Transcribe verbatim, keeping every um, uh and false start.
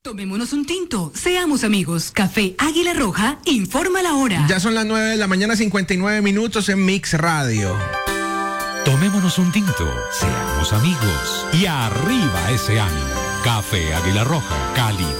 Tomémonos un tinto, seamos amigos. Café Águila Roja, informa la hora. Ya son las nueve de la mañana, cincuenta y nueve minutos en Mix Radio. Tomémonos un tinto, seamos amigos y arriba ese ánimo. Café Águila Roja, calidad